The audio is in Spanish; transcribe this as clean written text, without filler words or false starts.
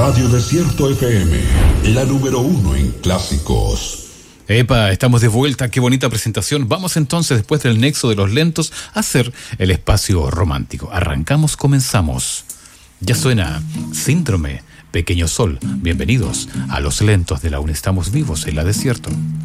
Radio Desierto FM, la número 1 en clásicos. Epa, estamos de vuelta, qué bonita presentación. Vamos entonces, después del nexo de los lentos, a hacer el espacio romántico. Arrancamos, comenzamos. Ya suena Síndrome, Pequeño Sol. Bienvenidos a los lentos de la UNE. Estamos vivos en la Desierto.